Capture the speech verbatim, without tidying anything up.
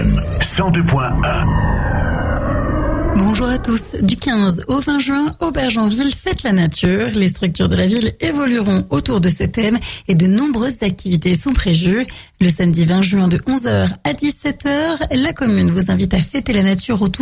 M cent deux point un. Bonjour à tous. Du quinze au vingt juin, Aubergenville fête la nature. Les structures de la ville évolueront autour de ce thème et de nombreuses activités sont prévues. Le samedi vingt juin de onze heures à dix-sept heures, la commune vous invite à fêter la nature autour